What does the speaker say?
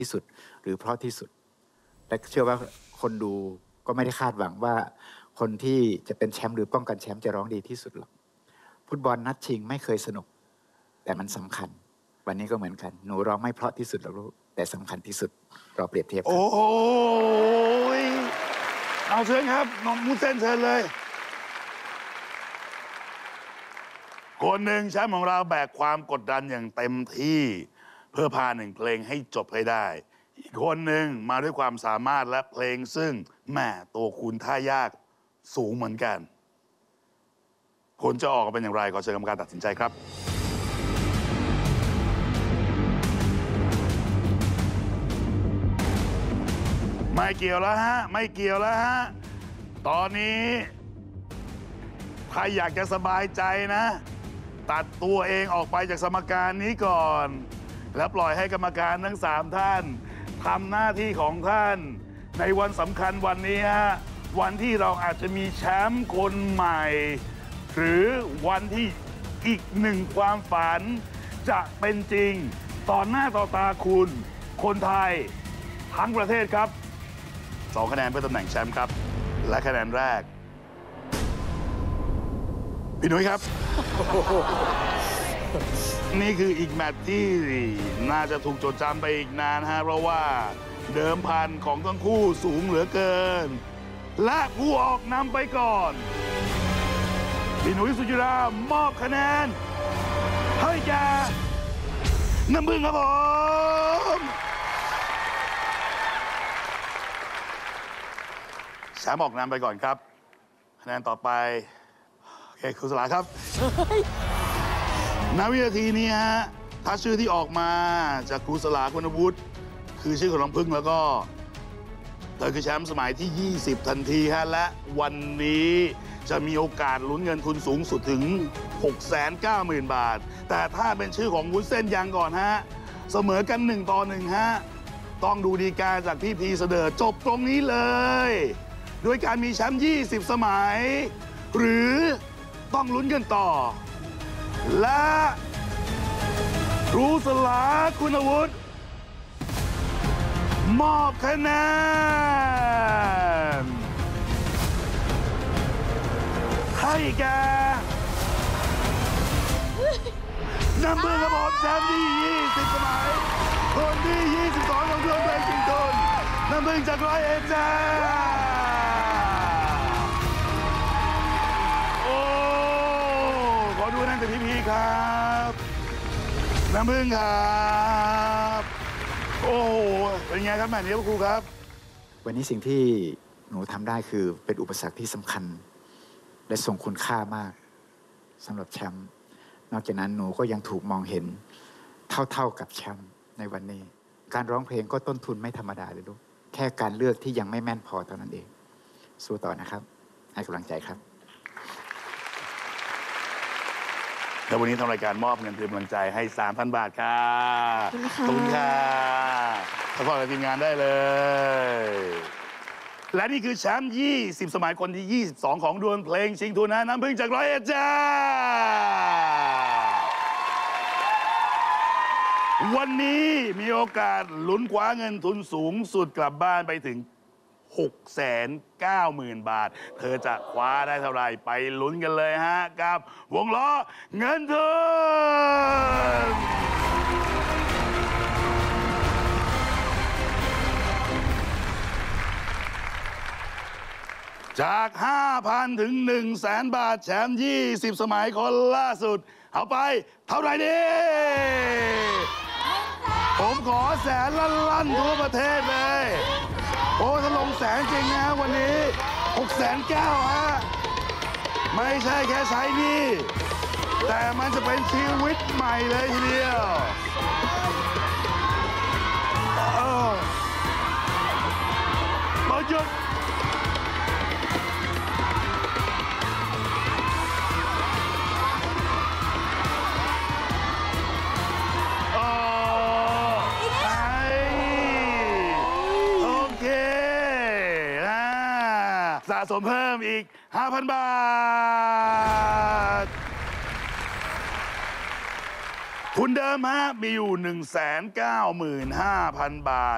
ที่สุดหรือเพราะที่สุดและเชื่อว่าคนดูก็ไม่ได้คาดหวังว่าคนที่จะเป็นแชมป์หรือป้องกันแชมป์จะร้องดีที่สุดหรอกฟุตบอลนัดชิงไม่เคยสนุกแต่มันสำคัญวันนี้ก็เหมือนกันหนูร้องไม่เพราะที่สุดหรอกลูกแต่สำคัญที่สุดเราเปรียบเทียบกันโอ้ยเอาเชิญครับน้องมุ้นเส้นเชิญเลยคนหนึ่งแชมป์ของเราแบกความกดดันอย่างเต็มที่เพื่อพาหนึ่งเพลงให้จบให้ได้อีกคนหนึ่งมาด้วยความสามารถและเพลงซึ่งแม่ตัวคุณท่ายากสูงเหมือนกันผลจะออกมาเป็นอย่างไรขอเชิญกรรมการตัดสินใจครับไม่เกี่ยวแล้วฮะไม่เกี่ยวแล้วฮะตอนนี้ใครอยากจะสบายใจนะตัดตัวเองออกไปจากสมการนี้ก่อนแล้วปล่อยให้กรรมการทั้ง3ท่านทำหน้าที่ของท่านในวันสำคัญวันนี้ฮะวันที่เราอาจจะมีแชมป์คนใหม่หรือวันที่อีกหนึ่งความฝันจะเป็นจริงต่อหน้าต่อตาคุณคนไทยทั้งประเทศครับ2 คะแนนเพื่อตำแหน่งแชมป์ครับและคะแนนแรกพี่นุ้ยครับ นี่คืออีกแมตช์ที่น่าจะถูกจดจำไปอีกนานฮะเพราะว่าเดิมพันของทั้งคู่สูงเหลือเกินและผู้ออกนำไปก่อนพี่นุ้ยสุจิรามอบคะแนนให้แก่น้ำพึ่งครับผมแชมป์ออกนำไปก่อนครับคะแนนต่อไปโอเคครูสลาครับ ณ วินาทีนี้ฮะถ้าชื่อที่ออกมาจากครูสลาคุณวุฒิคือชื่อของน้ำพึ่งแล้วก็เธอคือแชมป์สมัยที่ 20 ทันทีฮะและวันนี้จะมีโอกาสลุ้นเงินทุนสูงสุดถึง 690,000 บาทแต่ถ้าเป็นชื่อของวุ้นเส้นยังก่อนฮะเสมอกัน1-1ฮะต้องดูดีกาจากพี่พีเสดอจบตรงนี้เลยด้วยการมีแชมป์ 20 สมัยหรือต้องลุ้นกันต่อและครูสลาคุณวุฒิมอบคะแนนให้แก่น้ำพึ่งครับผมแชมป์ที่ 20 สมัยคนที่ 22 ของดวงเพลงชิงทุนน้ำพึ่งจาก101จ้าขอดูนั่นจากพี่ครับน้ำพึ่งครับโอ้โหเป็นไงครับแม่นี้ครูครับวันนี้สิ่งที่หนูทำได้คือเป็นอุปสรรคที่สำคัญและทรงคุณค่ามากสำหรับแชมป์นอกจากนั้นหนูก็ยังถูกมองเห็นเท่ากับแชมป์ในวันนี้การร้องเพลงก็ต้นทุนไม่ธรรมดาเลยลูกแค่การเลือกที่ยังไม่แม่นพอเท่านั้นเองสู้ต่อนะครับให้กำลังใจครับแล้ววันนี้ทางรายการมอบเงินเป็นกำลังใจให้ 3,000 บาทค่ะขอบคุณค่ะขอบคุณกับทีมงานได้เลยและนี่คือแชมป์20 สมัยคนที่ 22 ของดวลเพลงชิงทุนนะน้ำพึ่งจาก101จ้าวันนี้มีโอกาสลุ้นคว้าเงินทุนสูงสุดกลับบ้านไปถึง 690,000 บาทเธอจะคว้าได้เท่าไหร่ไปลุ้นกันเลยฮะกับวงล้อเงินทุนจาก 5,000 ถึง 100,000 บาทแชมป์ 20 สมัยคนล่าสุดเอาไปเท่าไหร่ดีผมขอแสนลั่นทั่วประเทศเลยโอ้ถ้าลงแสนจริงนะวันนี้690,000ฮะไม่ใช่แค่ใช้หนี้แต่มันจะเป็นชีวิตใหม่เลยทีเดียวมาหยุดสะสมเพิ่มอีก 5,000 บาททุนเดิมฮะมีอยู่ 195,000 บาท